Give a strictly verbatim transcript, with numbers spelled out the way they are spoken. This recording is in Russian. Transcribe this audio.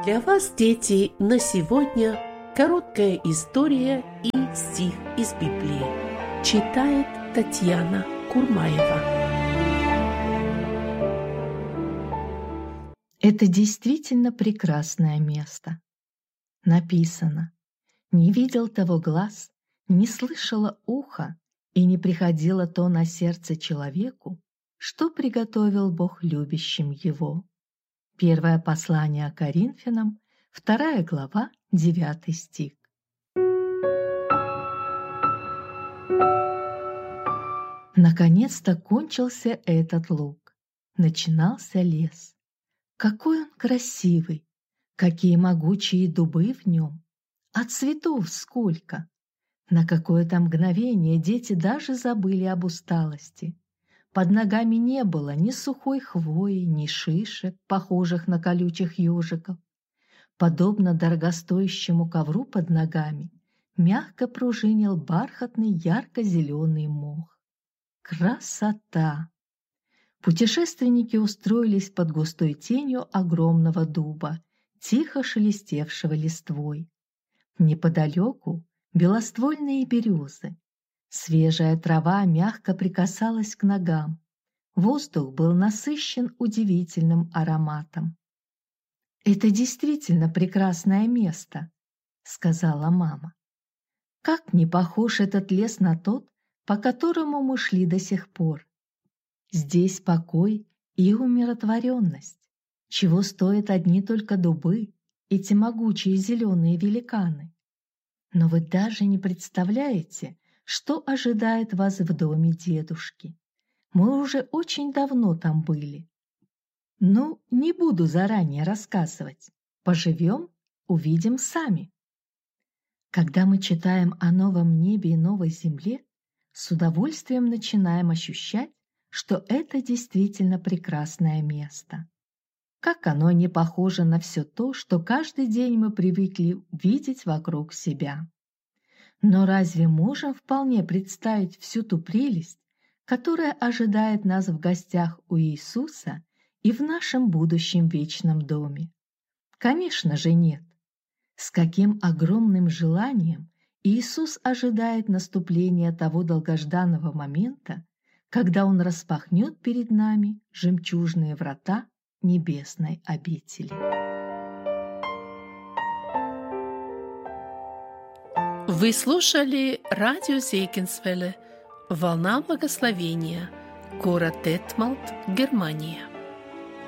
Для вас, дети, на сегодня короткая история и стих из Библии. Читает Татьяна Курмаева. Это действительно прекрасное место. Написано: «Не видел того глаз, не слышало ухо, и не приходило то на сердце человеку, что приготовил Бог любящим его». Первое послание Коринфянам, вторая глава, девятый стих. Наконец-то кончился этот луг. Начинался лес. Какой он красивый! Какие могучие дубы в нем! А цветов сколько! На какое-то мгновение дети даже забыли об усталости. Под ногами не было ни сухой хвои, ни шишек, похожих на колючих ежиков. Подобно дорогостоящему ковру под ногами, мягко пружинил бархатный ярко-зеленый мох. Красота! Путешественники устроились под густой тенью огромного дуба, тихо шелестевшего листвой. Неподалеку белоствольные березы. Свежая трава мягко прикасалась к ногам. Воздух был насыщен удивительным ароматом. «Это действительно прекрасное место», — сказала мама. «Как не похож этот лес на тот, по которому мы шли до сих пор. Здесь покой и умиротворенность, чего стоят одни только дубы, эти могучие зеленые великаны. Но вы даже не представляете, что ожидает вас в доме дедушки. Мы уже очень давно там были. Ну, не буду заранее рассказывать. Поживем, увидим сами». Когда мы читаем о новом небе и новой земле, с удовольствием начинаем ощущать, что это действительно прекрасное место. Как оно не похоже на все то, что каждый день мы привыкли видеть вокруг себя. Но разве можем вполне представить всю ту прелесть, которая ожидает нас в гостях у Иисуса и в нашем будущем вечном доме? Конечно же нет. С каким огромным желанием Иисус ожидает наступления того долгожданного момента, когда Он распахнет перед нами жемчужные врата небесной обители. Вы слушали радио Зегенсвелле «Волна благословения», город Детмалт, Германия.